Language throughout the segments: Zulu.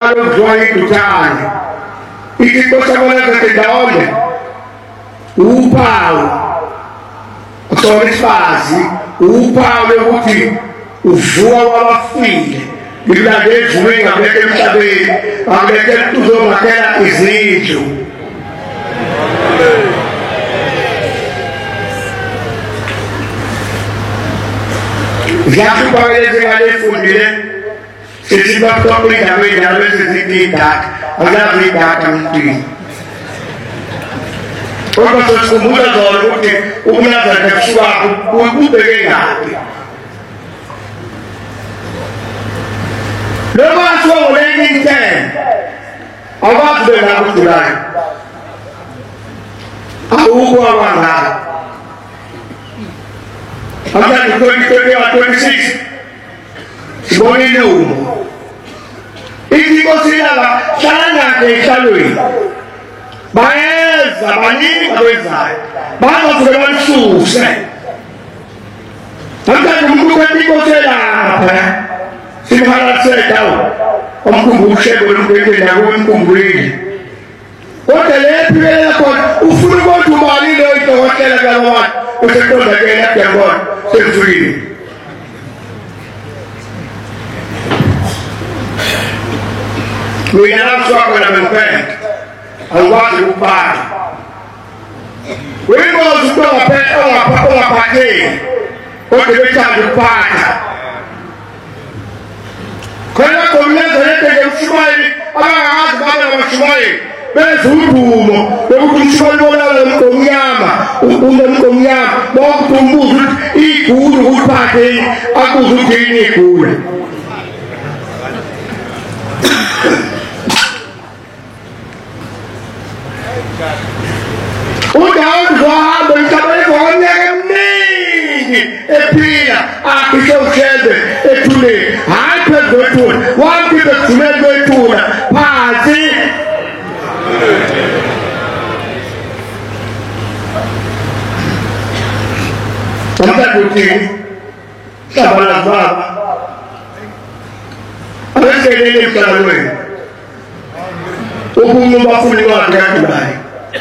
lokuzwana iduthane ikikosabona kaTendawonde uphawu uthola isibazi uphawu lokuthi uvuka kwabafile ngilande evume ngabeke emhlabeni ngabeke uzomakhela izindlu Zakupakele ngalefundile sithi baqoqile indaba ezizithi idatha akazi idatha mntwini kodwa sosikhumbula zona ukuthi ukunazana kusuka kubheke ngaphi noma sowoleni intene awazi benakudulayo awukho abangaka Amanda 2026 sibonile umo ikikosiyala hlala ehlalweni bayeza baningi abezayo bazovuke balususe Amanda umuntu wetikosela lapha simhalaseka omkumbushe kwempela nakwemkumbulile kodwa lephela khona ufuna ukuthi ubani lo idokotela kabantu useqondakela yabona sefulile Uyalazwa kwa mpenda alwazi upata wewe usitoka pesa wala pake wote wetatu upata kwa kumleza yote mshumaili ama baba wa mshumaili bezudumo bekutumshoni bona mkomnyama ukunde mkomnyama bokutumbuza igulu uphathe akuzuthini igulu Udawuhamba ngicabanga ngonyaka emningi ephila akhisho ushede ethule hayi phezulu wathi bekuthumela kwethuna phansi Sampai sabala baba abekelele mhlawumbe ukumba funi wakhe yakulayo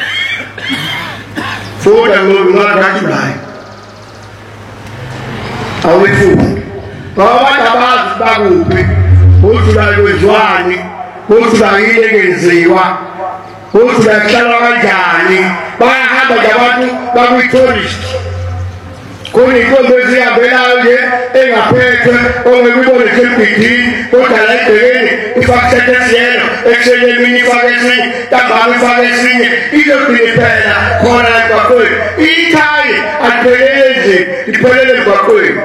Foda ngokungakhathulayo awethu babantu bakuphi uthulayo wezwani uthulakile kenziwa uthulahlala kanjani bayahamba abantu bakuyitourist Kuniko ezihambelayo nje engaphethwe ongekubone sebhidini kodwa la ibhekeni ifakethe siyelo ekuseni emini ifakethe ntambama ifakethe izogcina phela khona emgwaqweni ikhaya aphelele iphelele emgwaqweni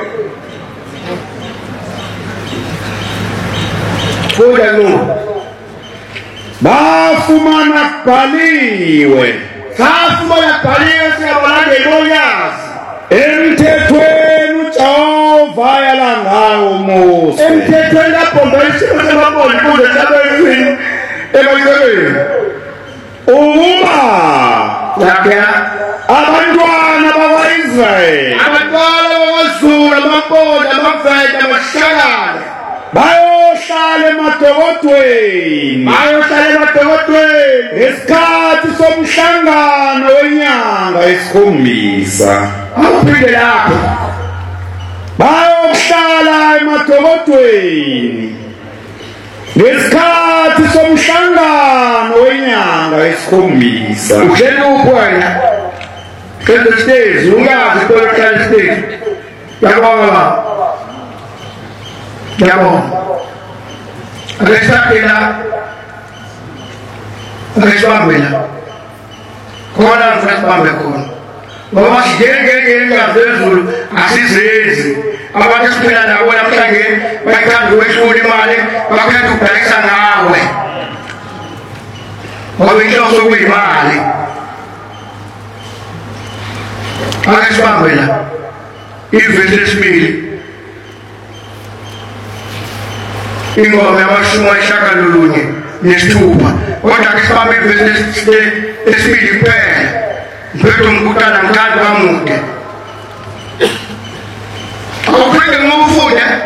funda no bafumana bhaliwe safumana bhaliwe siyabalandela nolyazi Emthethweni uJehova yala ngawo Mose emthethweni lapho isimo semaboni kuze sabelwini ebayibekeni uma yakha abantwana bakwaIsrayeli abantwana bakwaZulu amabona amavenda amashakala bayohlala emadokodweni ngesikhathi somhlangano wenyanga yesikhombisa Uphinde lapho bayohlala emadokodweni ngesikhathi somhlangano wenyanga yesikhombisa uhleluphi wena kende stage ungazi tolakala stage yabona akesakela akesabela khona ufasibambe khona Ngoba sijengeke ngazezulu asizezi abantu siphila nabo namhlanje bayathanda ukweshula imali bakwethu ukubhalisa nawe ngoba inhloso kuyimali akasibambela ivesi lesibili ingoma yamashumi ayishagalolunye nesithupha kodwa akasibambe ivesi lesibili kuphela Beto mkutana mkadu wa mude Akukwende ngufunda